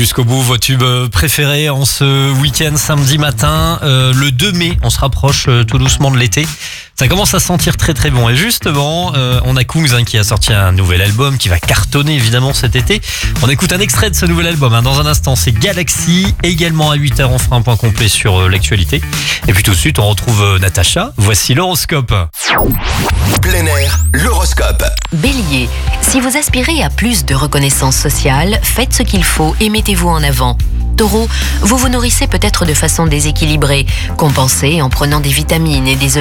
jusqu'au bout vos tubes préférés en ce week-end samedi matin. Le 2 mai, on se rapproche tout doucement de l'été. Ça commence à sentir très très bon. Et justement, on a Kungs qui a sorti un nouvel album qui va cartonner évidemment cet été. On écoute un extrait de ce nouvel album. Dans un instant, c'est Galaxy. Également à 8h, on fera un point complet sur l'actualité. Et puis tout de suite, on retrouve Natacha. Voici l'horoscope. Plein air, l'horoscope. Bélier, si vous aspirez à plus de reconnaissance sociale, faites ce qu'il faut et mettez-vous en avant. Taureau, vous vous nourrissez peut-être de façon déséquilibrée. Compensez en prenant des vitamines et des